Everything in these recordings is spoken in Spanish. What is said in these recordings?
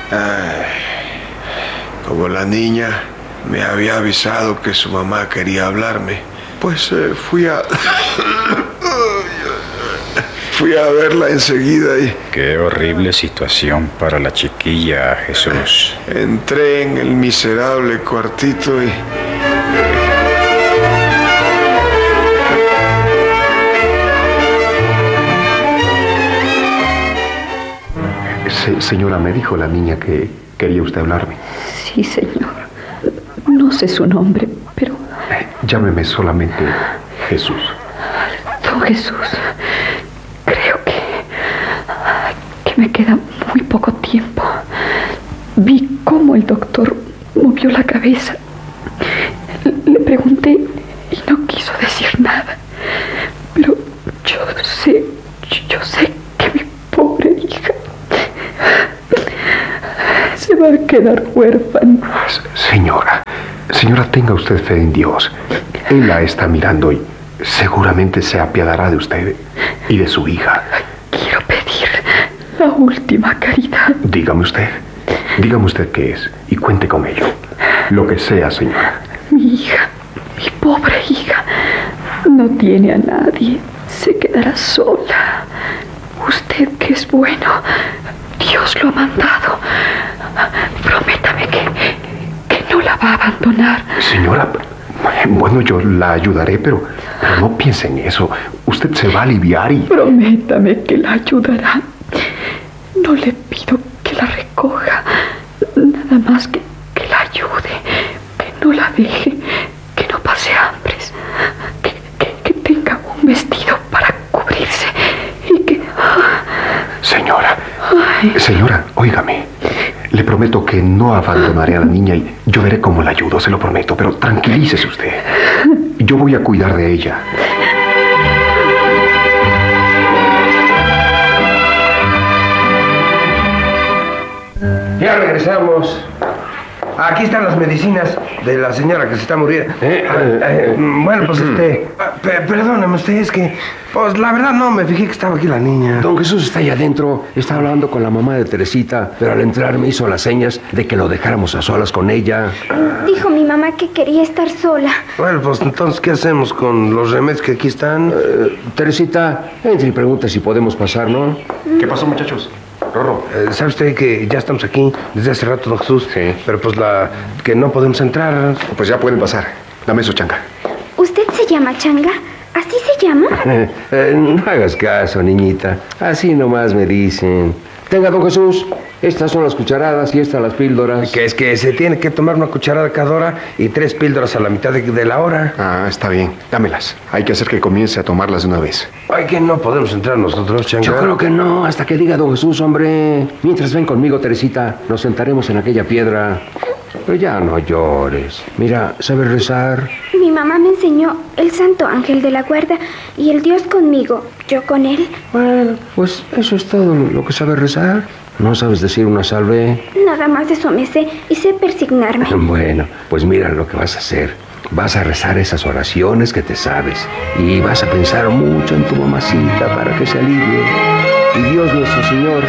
Ay, como la niña me había avisado que su mamá quería hablarme, pues fui a verla enseguida y... Qué horrible situación para la chiquilla, Jesús. Entré en el miserable cuartito y... Señora, me dijo la niña que quería usted hablarme. Sí, señor. No sé su nombre, pero... Llámeme solamente Jesús. Don Jesús, creo que me queda muy poco tiempo. Vi cómo el doctor movió la cabeza. Le pregunté y no quiso decir nada. Pero yo sé que mi pobre hija se va a quedar huérfana. Señora, tenga usted fe en Dios. Él la está mirando y seguramente se apiadará de usted y de su hija. Quiero pedir la última caridad. Dígame usted qué es y cuente con ello. Lo que sea, señora. Mi hija, mi pobre hija, no tiene a nadie. Se quedará sola. Usted que es bueno, Dios lo ha mandado. Prométame que no la va a abandonar. Señora, bueno, yo la ayudaré, pero no piense en eso. Usted se va a aliviar y... Prométame que la ayudará. No le pido que la recoja, nada más que la ayude, que no la deje, que no pase hambres, que tenga un vestido para cubrirse y que... Señora, óigame. Le prometo que no abandonaré a la niña y yo veré cómo la ayudo, se lo prometo, pero tranquilícese usted. Yo voy a cuidar de ella. Ya regresamos. Aquí están las medicinas de la señora que se está muriendo. Bueno, pues perdóname usted, es que... Pues la verdad no me fijé que estaba aquí la niña. Don Jesús está allá adentro, está hablando con la mamá de Teresita, pero al entrar me hizo las señas de que lo dejáramos a solas con ella. Dijo mi mamá que quería estar sola. Bueno, pues entonces, ¿qué hacemos con los remedios que aquí están? Teresita, entra y pregunta si podemos pasar, ¿no? ¿Qué pasó, muchachos? Rorro. ¿Sabe usted que ya estamos aquí desde hace rato, don Jesús? Sí. Pero pues que no podemos entrar. Pues ya pueden pasar. Dame eso, Changa. ¿Usted se llama Changa? ¿Así se llama? No hagas caso, niñita. Así nomás me dicen. Tenga, don Jesús, estas son las cucharadas y estas las píldoras. Que es que se tiene que tomar una cucharada cada hora y 3 píldoras a la mitad de la hora. Ah, está bien. Dámelas. Hay que hacer que comience a tomarlas de una vez. Ay, que no podemos entrar nosotros, Changa. Yo creo que no, hasta que diga don Jesús, hombre. Mientras ven conmigo, Teresita, nos sentaremos en aquella piedra. Pero ya no llores. Mira, ¿sabes rezar? Mi mamá me enseñó el Santo Ángel de la Guarda y el Dios conmigo, yo con él. Bueno, pues eso es todo lo que sabes rezar. ¿No sabes decir una salve? Nada más de eso me sé y sé persignarme. Bueno, pues mira lo que vas a hacer. Vas a rezar esas oraciones que te sabes y vas a pensar mucho en tu mamacita para que se alivie. Y Dios nuestro Señor...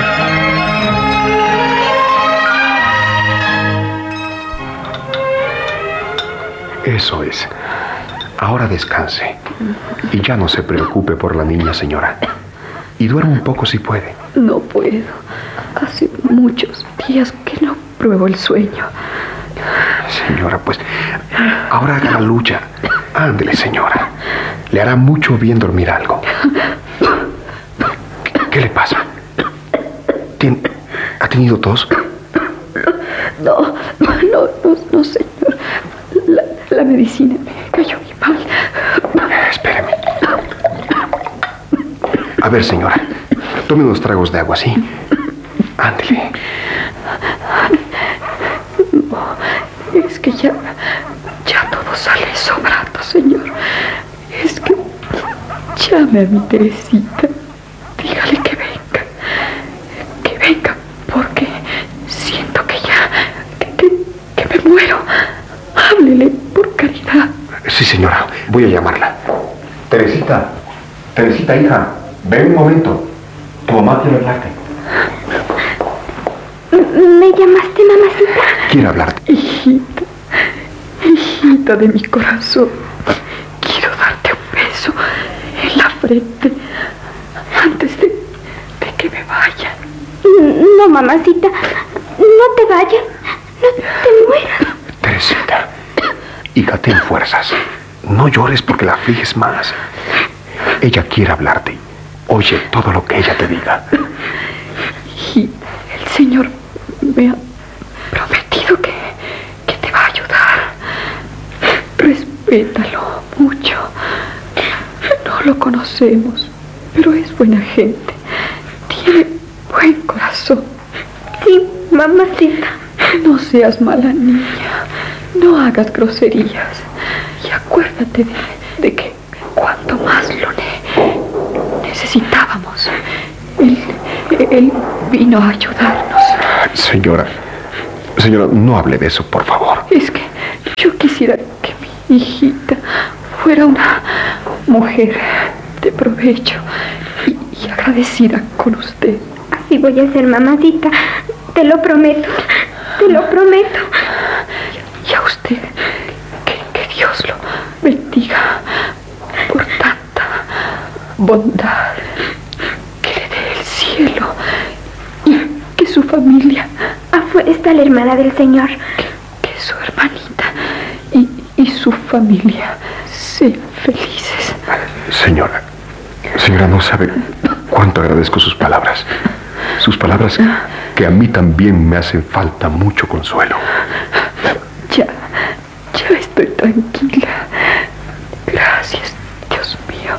Eso es. Ahora descanse. Y ya no se preocupe por la niña, señora. Y duerma un poco si puede. No puedo. Hace muchos días que no pruebo el sueño. Señora, pues ahora haga la lucha. Ándele, señora. Le hará mucho bien dormir algo. ¿Qué le pasa? ¿Ha tenido tos? No, señor. La medicina me cayó muy mal. Espéreme. A ver, señora. Tome unos tragos de agua, ¿sí? Ándele. No, es que ya todo sale sobrando, señor. Es que llame a mi Teresita. Dígale que venga. Que venga, porque siento que me muero. Háblele, por caridad. Sí, señora. Voy a llamarla. Teresita, hija. Ven un momento. Tu mamá quiere hablarte. ¿Me llamaste, mamacita? Quiere hablarte. Hijita, hijita de mi corazón, quiero darte un beso en la frente antes de que me vaya. No, mamacita, no te vayas, no te mueras. Teresita, hija, ten fuerzas. No llores porque la afliges más. Ella quiere hablarte. Oye todo lo que ella te diga. Y el Señor me ha prometido que te va a ayudar. Respétalo mucho. No lo conocemos, pero es buena gente. Tiene buen corazón. Sí, mamacita. No seas mala niña. No hagas groserías. Y acuérdate de que cuanto más lo necesitábamos, él vino a ayudarnos. Señora, no hable de eso, por favor. Es que yo quisiera que mi hijita fuera una mujer de provecho y agradecida con usted. Así voy a ser, mamacita. Te lo prometo. Te lo prometo. Y a usted, que Dios lo bendiga por tanta bondad que le dé el cielo y que su familia, afuera está la hermana del Señor, que su hermanita y su familia sean felices. Señora, no sabe cuánto agradezco sus palabras. Sus palabras que a mí también me hacen falta mucho consuelo. Ya estoy tranquila. Gracias, Dios mío.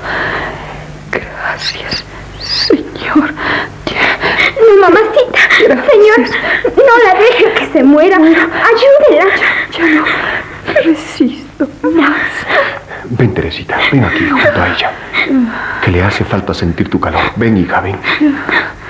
Gracias, Señor. No, mamacita. Gracias. Señor, no la deje que se muera. Ayúdela. Ya no resisto más. Ven, Teresita, ven aquí junto a ella. Que le hace falta sentir tu calor. Ven, hija, ven.